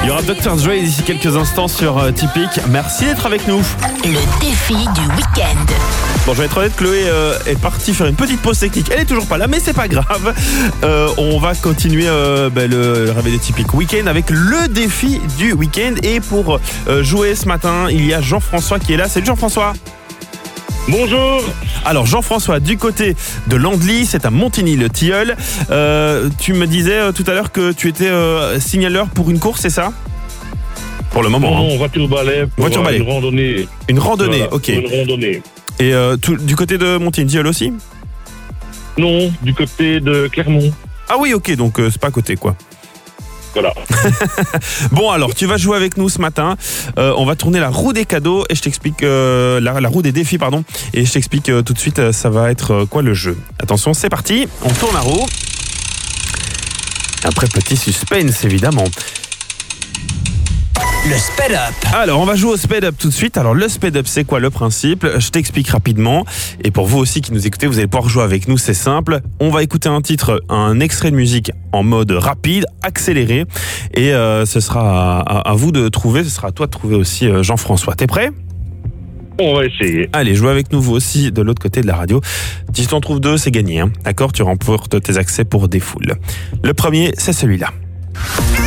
Il y aura Dr. Dre d'ici quelques instants sur Typique. Merci d'être avec nous. Le défi du week-end. Bon, je vais être honnête, Chloé est partie faire une petite pause technique. Elle est toujours pas là, mais c'est pas grave. On va continuer le réveil des Typiques week-end avec le défi du week-end. Et pour jouer ce matin, il y a Jean-François qui est là. Salut Jean-François. Bonjour. Alors Jean-François, du côté de Landly, c'est à Montigny-le-Tilleul. Tu me disais tout à l'heure que tu étais signaleur pour une course, c'est ça ? Pour le moment. Non, voiture-balai pour Voiture-balai. une randonnée. Une randonnée, Voilà, ok. pour une randonnée. Et du côté de Montigny-le-Tilleul aussi ? Non, du côté de Clermont. Ah oui, ok, donc c'est pas à côté, quoi. Voilà. Bon, alors, tu vas jouer avec nous ce matin. On va tourner la roue des cadeaux et je t'explique... la roue des défis, pardon. Et je t'explique tout de suite, ça va être quoi le jeu. Attention, c'est parti. On tourne la roue. Après, petit suspense, évidemment. Le Speed Up. Alors, on va jouer au Speed Up tout de suite. Alors, le Speed Up, c'est quoi le principe ? Je t'explique rapidement. Et pour vous aussi qui nous écoutez, vous allez pouvoir jouer avec nous, c'est simple. On va écouter un titre, un extrait de musique en mode rapide, accéléré. Et ce sera à vous de trouver, ce sera à toi de trouver aussi Jean-François. T'es prêt ? On va essayer. Allez, jouez avec nous vous aussi de l'autre côté de la radio. Si tu en trouves deux, c'est gagné. Hein. D'accord ? Tu remportes tes accès pour des foules. Le premier, c'est celui-là.